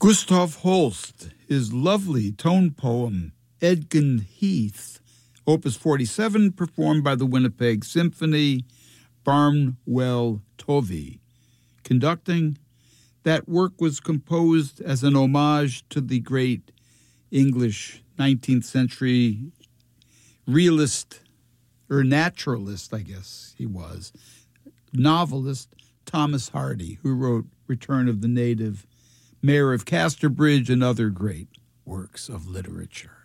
Gustav Holst, his lovely tone poem, Edgin Heath, Opus 47, performed by the Winnipeg Symphony, Barnwell Tovey. Conducting, that work was composed as an homage to the great English 19th century realist, or naturalist, I guess he was, novelist Thomas Hardy, who wrote Return of the Native, Mayor of Casterbridge, and other great works of literature.